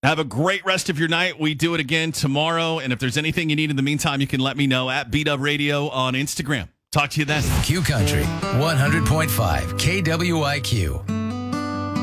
Have a great rest of your night. We do it again tomorrow. And if there's anything you need in the meantime, you can let me know at BW Radio on Instagram. Talk to you then. Q Country 100.5 KWIQ.